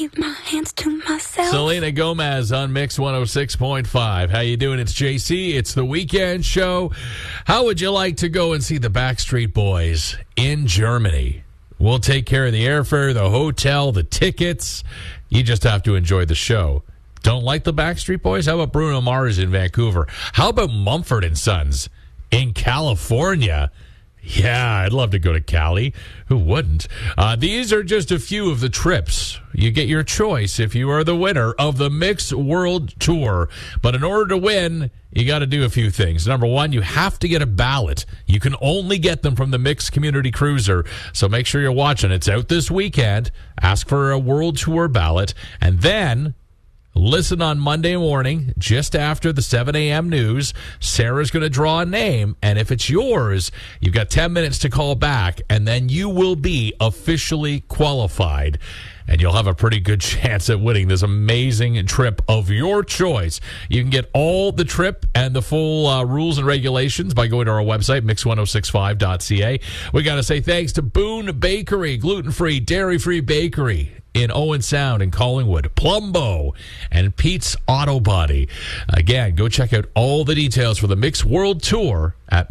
keep my hands to myself. Selena Gomez on Mix 106.5. How you doing? It's JC. It's the weekend show. How would you like to go and see the Backstreet Boys in Germany? We'll take care of the airfare, the hotel, the tickets. You just have to enjoy the show. Don't like the Backstreet Boys? How about Bruno Mars in Vancouver? How about Mumford & Sons in California? Yeah, I'd love to go to Cali. Who wouldn't? These are just a few of the trips. You get your choice if you are the winner of the Mix World Tour. But in order to win, you got to do a few things. Number one, you have to get a ballot. You can only get them from the Mix Community Cruiser. So make sure you're watching. It's out this weekend. Ask for a World Tour ballot. And then listen on Monday morning, just after the 7 a.m. news. Sarah's going to draw a name, and if it's yours, you've got 10 minutes to call back, and then you will be officially qualified, and you'll have a pretty good chance at winning this amazing trip of your choice. You can get all the trip and the full rules and regulations by going to our website, mix1065.ca. We got to say thanks to Boone Bakery, gluten-free, dairy-free bakery in Owen Sound and Collingwood, Plumbo, and Pete's Auto Body. Again, go check out all the details for the Mix World Tour at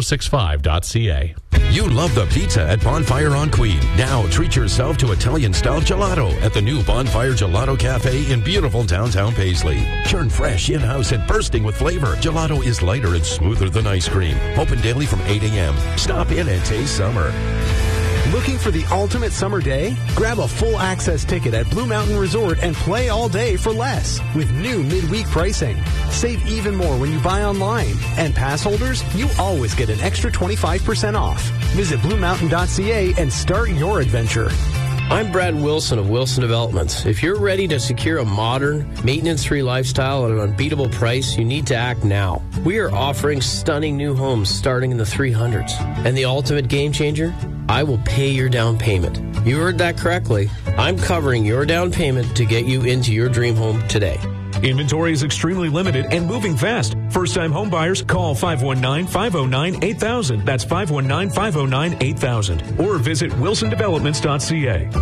mix1065.ca. You love the pizza at Bonfire on Queen. Now treat yourself to Italian-style gelato at the new Bonfire Gelato Cafe in beautiful downtown Paisley. Churned fresh, in-house, and bursting with flavor. Gelato is lighter and smoother than ice cream. Open daily from 8 a.m. Stop in and taste summer. Looking for the ultimate summer day? Grab a full access ticket at Blue Mountain Resort and play all day for less with new midweek pricing. Save even more when you buy online. And pass holders, you always get an extra 25% off. Visit BlueMountain.ca and start your adventure. I'm Brad Wilson of Wilson Developments. If you're ready to secure a modern, maintenance-free lifestyle at an unbeatable price, you need to act now. We are offering stunning new homes starting in the 300s. And the ultimate game changer? I will pay your down payment. You heard that correctly. I'm covering your down payment to get you into your dream home today. Inventory is extremely limited and moving fast. First-time home buyers, call 519-509-8000. That's 519-509-8000. Or visit wilsondevelopments.ca.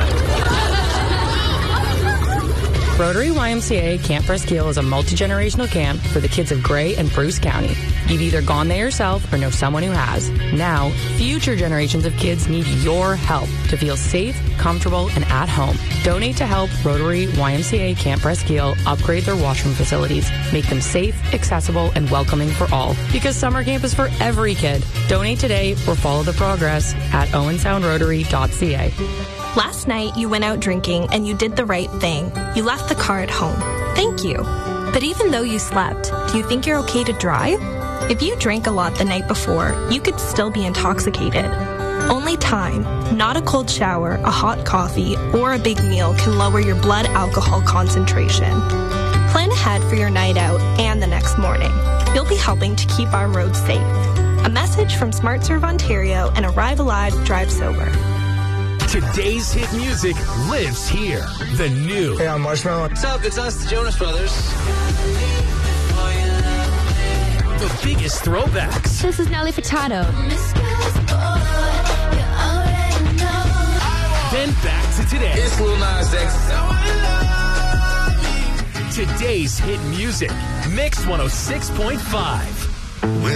Rotary YMCA Camp Presqu'île is a multi-generational camp for the kids of Grey and Bruce County. You've either gone there yourself or know someone who has. Now, future generations of kids need your help to feel safe, comfortable, and at home. Donate to help Rotary YMCA Camp Presqu'île upgrade their washroom facilities, make them safe, accessible, and welcoming for all. Because summer camp is for every kid. Donate today or follow the progress at owensoundrotary.ca. Last night, you went out drinking and you did the right thing. You left the car at home. Thank you. But even though you slept, do you think you're okay to drive? If you drank a lot the night before, you could still be intoxicated. Only time, not a cold shower, a hot coffee, or a big meal can lower your blood alcohol concentration. Plan ahead for your night out and the next morning. You'll be helping to keep our roads safe. A message from SmartServe Ontario and Arrive Alive, Drive Sober. Today's hit music lives here. The new. Hey, I'm Marshmallow. What's up? It's us, the Jonas Brothers. The biggest throwbacks. This is Nelly Furtado. Then back to today. It's Lil Nas X. Today's hit music. Mix 106.5.